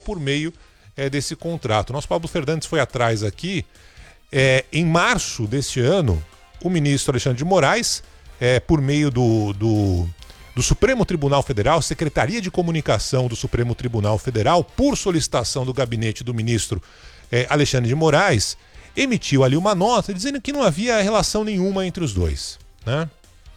por meio desse contrato. Nosso Pablo Fernandes foi atrás aqui. Em março deste ano, o ministro Alexandre de Moraes, por meio do Supremo Tribunal Federal, Secretaria de Comunicação do Supremo Tribunal Federal, por solicitação do gabinete do ministro Alexandre de Moraes, emitiu ali uma nota dizendo que não havia relação nenhuma entre os dois, né?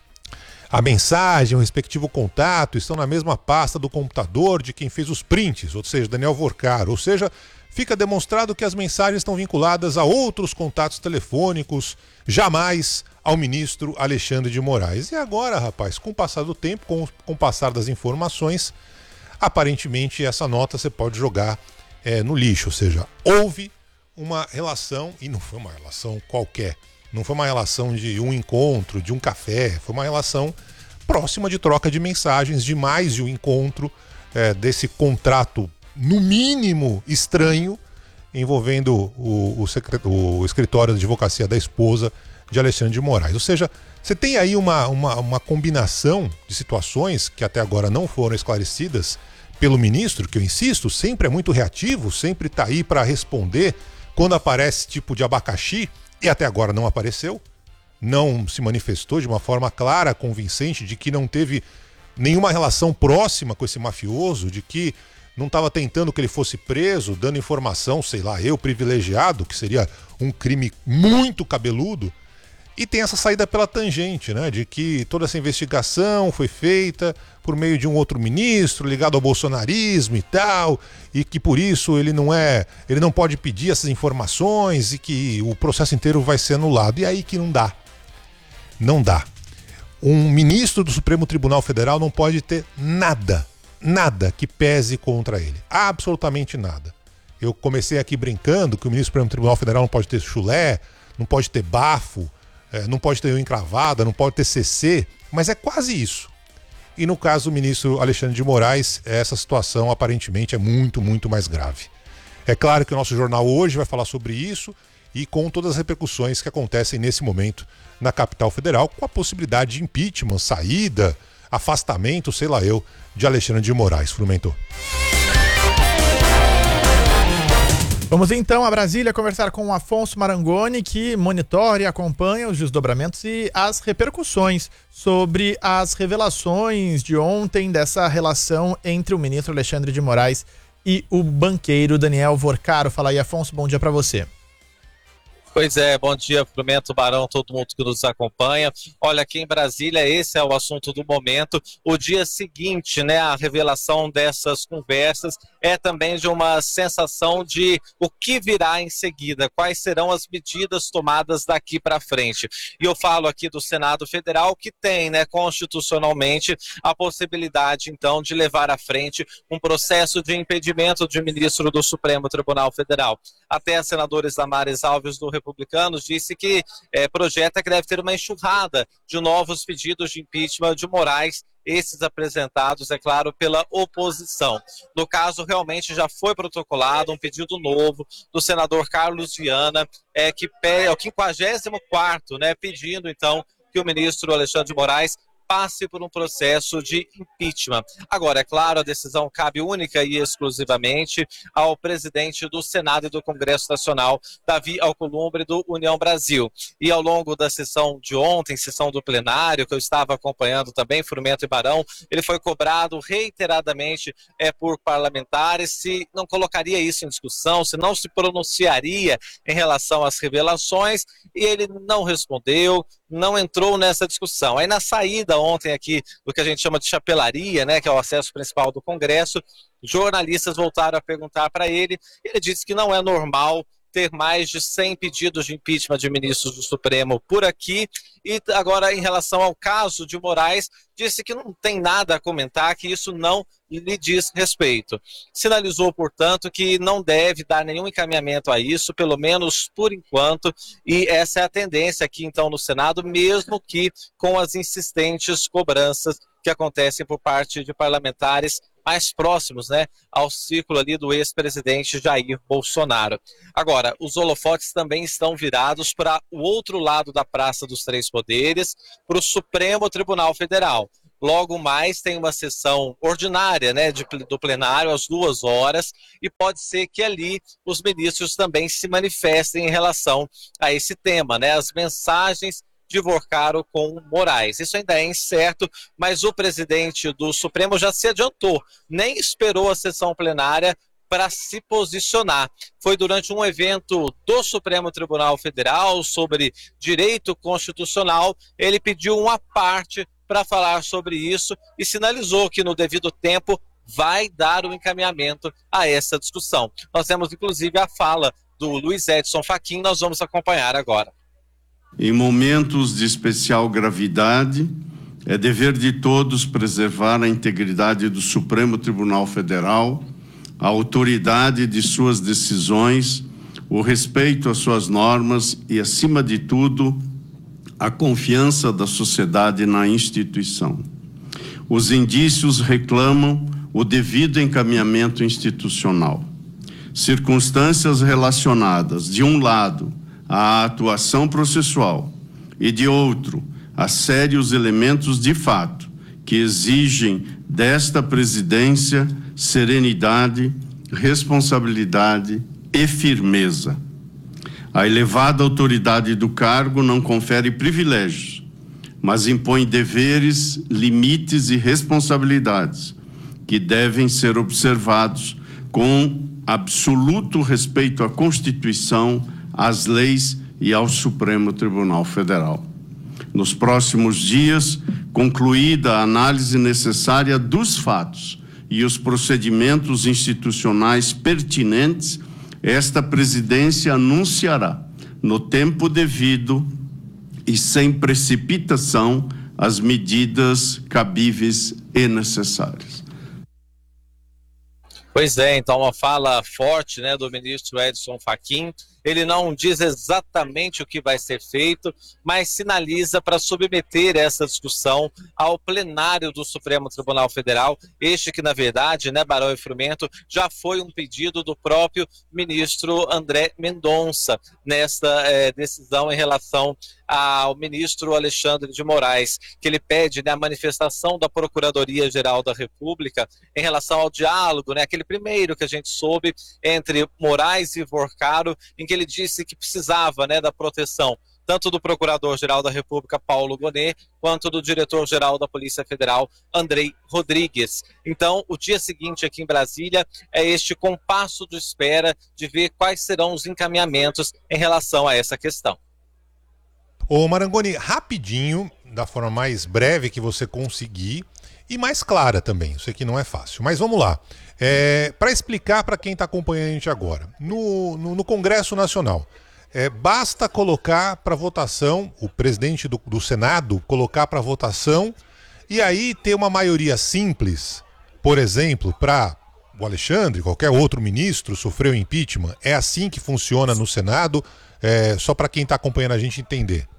A mensagem, o respectivo contato estão na mesma pasta do computador de quem fez os prints, ou seja, Daniel Vorcaro. Ou seja, fica demonstrado que as mensagens estão vinculadas a outros contatos telefônicos, jamais ao ministro Alexandre de Moraes. E agora, rapaz, com o passar do tempo, com o passar das informações, aparentemente essa nota você pode jogar no lixo. Ou seja, houve uma relação, e não foi uma relação qualquer. Não foi uma relação de um encontro, de um café, foi uma relação próxima de troca de mensagens, de mais de um encontro, desse contrato, no mínimo, estranho, envolvendo o escritório de advocacia da esposa de Alexandre de Moraes. Ou seja, você tem aí uma combinação de situações que até agora não foram esclarecidas pelo ministro, que eu insisto, sempre é muito reativo, sempre está aí para responder quando aparece tipo de abacaxi, e até agora não apareceu, não se manifestou de uma forma clara, convincente, de que não teve nenhuma relação próxima com esse mafioso, de que não estava tentando que ele fosse preso, dando informação, sei lá, privilegiado, que seria um crime muito cabeludo. E tem essa saída pela tangente, né, de que toda essa investigação foi feita por meio de um outro ministro ligado ao bolsonarismo e tal, e que por isso ele não pode pedir essas informações e que o processo inteiro vai ser anulado. E aí que não dá. Não dá. Um ministro do Supremo Tribunal Federal não pode ter nada que pese contra ele. Absolutamente nada. Eu comecei aqui brincando que o ministro do Supremo Tribunal Federal não pode ter chulé, não pode ter bafo, não pode ter encravada, não pode ter CC, mas é quase isso. E no caso do ministro Alexandre de Moraes, essa situação aparentemente é muito, muito mais grave. É claro que o nosso jornal hoje vai falar sobre isso e com todas as repercussões que acontecem nesse momento na capital federal, com a possibilidade de impeachment, saída, afastamento, sei lá de Alexandre de Moraes. Frumento. Vamos então a Brasília conversar com o Afonso Marangoni, que monitora e acompanha os desdobramentos e as repercussões sobre as revelações de ontem dessa relação entre o ministro Alexandre de Moraes e o banqueiro Daniel Vorcaro. Fala aí, Afonso, bom dia para você. Pois é, bom dia, Frumento, Barão, todo mundo que nos acompanha. Olha, aqui em Brasília, esse é o assunto do momento. O dia seguinte, né, a revelação dessas conversas é também de uma sensação de o que virá em seguida, quais serão as medidas tomadas daqui para frente. E eu falo aqui do Senado Federal, que tem, né, constitucionalmente a possibilidade, então, de levar à frente um processo de impedimento de ministro do Supremo Tribunal Federal. Até a senadora Damares Alves, do Republicanos, disse que projeta que deve ter uma enxurrada de novos pedidos de impeachment de Moraes, esses apresentados, é claro, pela oposição. No caso, realmente já foi protocolado um pedido novo do senador Carlos Viana, que é o 54º, né, pedindo, então, que o ministro Alexandre de Moraes passe por um processo de impeachment. Agora, é claro, a decisão cabe única e exclusivamente ao presidente do Senado e do Congresso Nacional, Davi Alcolumbre, do União Brasil. E ao longo da sessão de ontem, sessão do plenário, que eu estava acompanhando também, Frumento e Barão, ele foi cobrado reiteradamente por parlamentares se não colocaria isso em discussão, se não se pronunciaria em relação às revelações, e ele não respondeu, não entrou nessa discussão. Aí na saída ontem aqui do que a gente chama de chapelaria, né, que é o acesso principal do Congresso, jornalistas voltaram a perguntar para ele, ele disse que não é normal ter mais de 100 pedidos de impeachment de ministros do Supremo por aqui, e agora em relação ao caso de Moraes, disse que não tem nada a comentar, que isso não lhe diz respeito. Sinalizou, portanto, que não deve dar nenhum encaminhamento a isso, pelo menos por enquanto, e essa é a tendência aqui então no Senado, mesmo que com as insistentes cobranças que acontecem por parte de parlamentares mais próximos, né, ao círculo ali do ex-presidente Jair Bolsonaro. Agora, os holofotes também estão virados para o outro lado da Praça dos Três Poderes, para o Supremo Tribunal Federal. Logo mais tem uma sessão ordinária, né, do plenário às 2 horas, e pode ser que ali os ministros também se manifestem em relação a esse tema, né, as mensagens de Vorcaro com Moraes. Isso ainda é incerto, mas o presidente do Supremo já se adiantou, nem esperou a sessão plenária para se posicionar. Foi durante um evento do Supremo Tribunal Federal sobre direito constitucional, ele pediu uma parte para falar sobre isso e sinalizou que no devido tempo vai dar o encaminhamento a essa discussão. Nós temos inclusive a fala do Luiz Edson Fachin, nós vamos acompanhar agora. Em momentos de especial gravidade, é dever de todos preservar a integridade do Supremo Tribunal Federal, a autoridade de suas decisões, o respeito às suas normas e, acima de tudo, a confiança da sociedade na instituição. Os indícios reclamam o devido encaminhamento institucional. Circunstâncias relacionadas, de um lado, à atuação processual e, de outro, a sérios elementos de fato que exigem desta presidência serenidade, responsabilidade e firmeza. A elevada autoridade do cargo não confere privilégios, mas impõe deveres, limites e responsabilidades que devem ser observados com absoluto respeito à Constituição, às leis e ao Supremo Tribunal Federal. Nos próximos dias, concluída a análise necessária dos fatos e os procedimentos institucionais pertinentes, esta presidência anunciará, no tempo devido e sem precipitação, as medidas cabíveis e necessárias. Pois é, então uma fala forte, né, do ministro Edson Fachin. Ele não diz exatamente o que vai ser feito, mas sinaliza para submeter essa discussão ao plenário do Supremo Tribunal Federal. Este que, na verdade, né, Barão e Frumento, já foi um pedido do próprio ministro André Mendonça nesta decisão em relação ao ministro Alexandre de Moraes, que ele pede, né, a manifestação da Procuradoria-Geral da República em relação ao diálogo, né, aquele primeiro que a gente soube entre Moraes e Vorcaro, em que ele disse que precisava, né, da proteção tanto do Procurador-Geral da República, Paulo Gonet, quanto do Diretor-Geral da Polícia Federal, Andrei Rodrigues. Então, o dia seguinte aqui em Brasília é este compasso de espera de ver quais serão os encaminhamentos em relação a essa questão. Ô Marangoni, rapidinho, da forma mais breve que você conseguir e mais clara também, eu sei que não é fácil, mas vamos lá. Para explicar para quem está acompanhando a gente agora, no Congresso Nacional, basta colocar para votação, o presidente do Senado colocar para votação e aí ter uma maioria simples, por exemplo, para o Alexandre, qualquer outro ministro sofreu impeachment. É assim que funciona no Senado, só para quem está acompanhando a gente entender.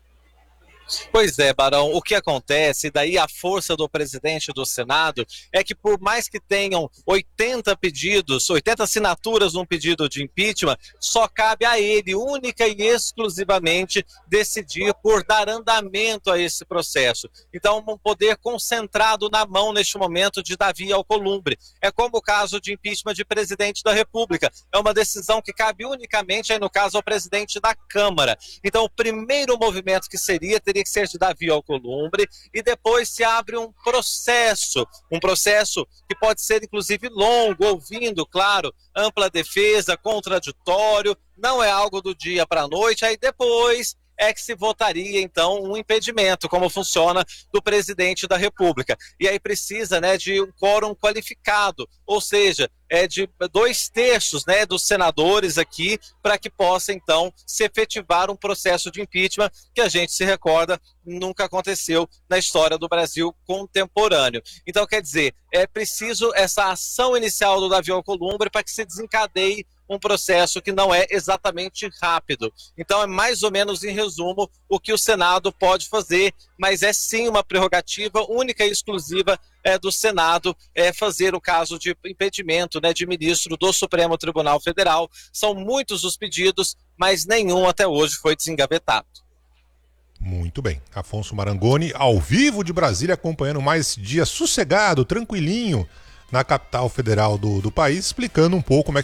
Pois é, Barão, o que acontece, daí a força do presidente do Senado, é que por mais que tenham 80 pedidos, 80 assinaturas num pedido de impeachment, só cabe a ele, única e exclusivamente, decidir por dar andamento a esse processo. Então, um poder concentrado na mão, neste momento, de Davi Alcolumbre. É como o caso de impeachment de presidente da República. É uma decisão que cabe unicamente, aí no caso, ao presidente da Câmara. Então, o primeiro movimento que teria que ser de Davi Alcolumbre, e depois se abre um processo que pode ser inclusive longo, ouvindo, claro, ampla defesa, contraditório, não é algo do dia para a noite, aí depois é que se votaria, então, um impedimento, como funciona do presidente da República. E aí precisa, né, de um quórum qualificado, ou seja, de 2/3, né, dos senadores aqui, para que possa, então, se efetivar um processo de impeachment que a gente se recorda nunca aconteceu na história do Brasil contemporâneo. Então, quer dizer, é preciso essa ação inicial do Davi Alcolumbre para que se desencadeie um processo que não é exatamente rápido. Então é mais ou menos, em resumo, o que o Senado pode fazer, mas é sim uma prerrogativa única e exclusiva do Senado fazer o caso de impedimento, né, de ministro do Supremo Tribunal Federal. São muitos os pedidos, mas nenhum até hoje foi desengavetado. Muito bem. Afonso Marangoni, ao vivo de Brasília, acompanhando mais esse dia sossegado, tranquilinho, na capital federal do país, explicando um pouco como é